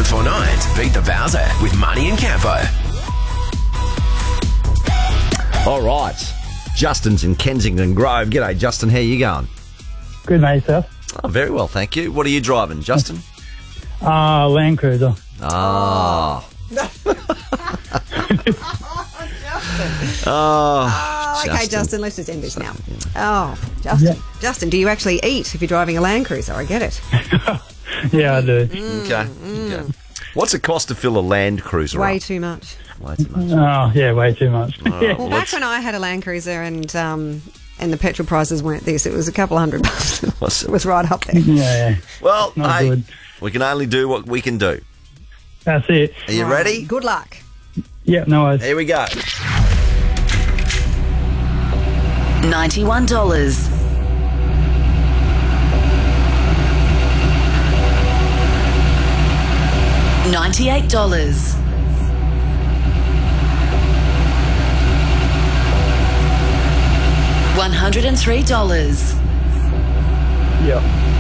949 to beat the Bowser with Money and Campo. All right. Justin's in Kensington Grove. G'day, Justin. How you going? Good, mate, yourself? Oh, very well, thank you. What are you driving, Justin? Land Cruiser. Ah. Oh, okay, Justin, let's just end this now. Oh, Justin. Yeah. Justin, do you actually eat if you're driving a Land Cruiser? I get it. Yeah, I do. Okay. What's the cost to fill a Land Cruiser Way up? too much. Way too much. Oh, yeah, way too much. Well, back when I had a Land Cruiser and the petrol prices weren't this, it was a couple $100. It was right up there. Yeah. Well, Not hey, good. we can only do what we can do. That's it. Are you ready? Good luck. Yeah, no worries. Here we go. $91. $98. $103. Yeah.